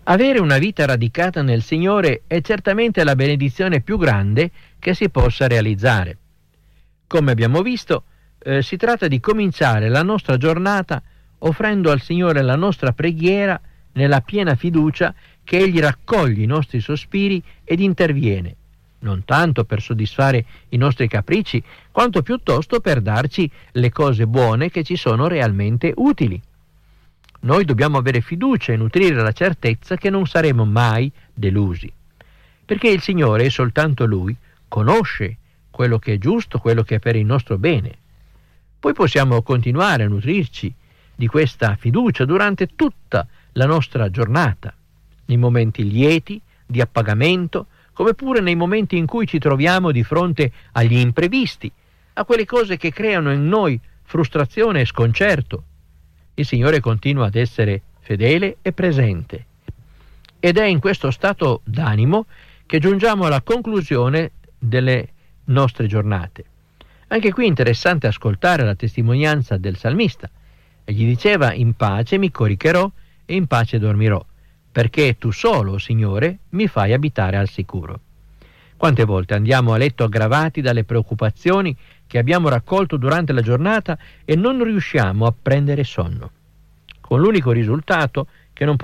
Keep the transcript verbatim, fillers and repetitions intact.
Avere una vita radicata nel Signore è certamente la benedizione più grande che si possa realizzare. Come abbiamo visto, eh, si tratta di cominciare la nostra giornata offrendo al Signore la nostra preghiera nella piena fiducia che Egli raccoglie i nostri sospiri ed interviene, non tanto per soddisfare i nostri capricci, quanto piuttosto per darci le cose buone che ci sono realmente utili. Noi dobbiamo avere fiducia e nutrire la certezza che non saremo mai delusi, perché il Signore, e soltanto Lui, conosce quello che è giusto, quello che è per il nostro bene. Poi possiamo continuare a nutrirci di questa fiducia durante tutta la nostra giornata, nei momenti lieti, di appagamento, come pure nei momenti in cui ci troviamo di fronte agli imprevisti, a quelle cose che creano in noi frustrazione e sconcerto. Il Signore continua ad essere fedele e presente. Ed è in questo stato d'animo che giungiamo alla conclusione delle nostre giornate. Anche qui è interessante ascoltare la testimonianza del salmista. Egli diceva: in pace mi coricherò e in pace dormirò, perché tu solo, Signore, mi fai abitare al sicuro. Quante volte andiamo a letto aggravati dalle preoccupazioni che abbiamo raccolto durante la giornata e non riusciamo a prendere sonno, con l'unico risultato che non